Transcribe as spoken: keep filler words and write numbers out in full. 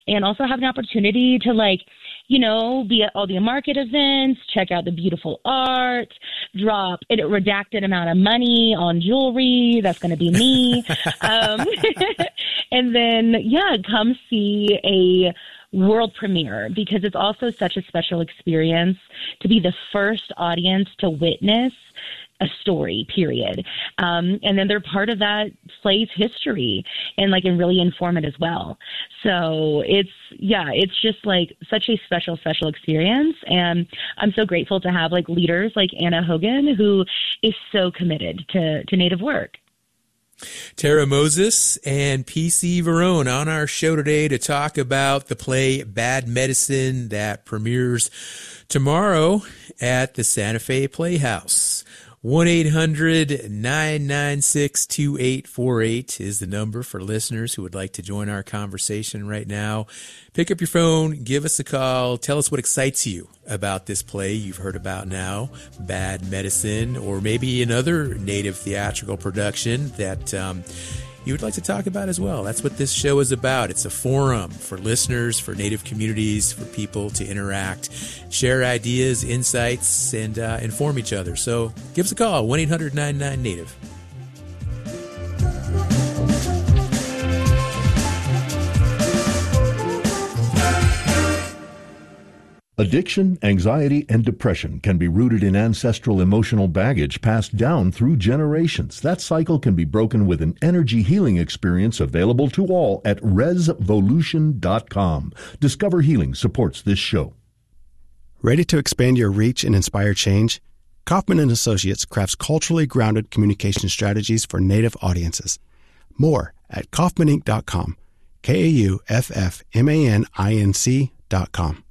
and also have an opportunity to, like, you know, be at all the market events, check out the beautiful art, drop a redacted amount of money on jewelry. That's going to be me. um, and then, yeah, come see a world premiere, because it's also such a special experience to be the first audience to witness a story, period. Um, and then they're part of that play's history, and like, and really inform it as well. So it's, yeah, it's just like such a special, special experience. And I'm so grateful to have like leaders like Anna Hogan, who is so committed to, to Native work. Tara Moses and P C Varone on our show today to talk about the play Bad Medicine that premieres tomorrow at the Santa Fe Playhouse. one eight hundred nine nine six two eight four eight is the number for listeners who would like to join our conversation right now. Pick up your phone, give us a call, tell us what excites you about this play you've heard about now, Bad Medicine, or maybe another Native theatrical production that um, you would like to talk about as well. That's what this show is about. It's a forum for listeners, for Native communities, for people to interact, share ideas, insights, and uh, inform each other. So give us a call, one eight hundred nine nine Native. Addiction, anxiety, and depression can be rooted in ancestral emotional baggage passed down through generations. That cycle can be broken with an energy healing experience available to all at resvolution dot com. Discover Healing supports this show. Ready to expand your reach and inspire change? Kaufman and Associates crafts culturally grounded communication strategies for Native audiences. More at kaufman inc dot com. K A U F F M A N I N C dot com.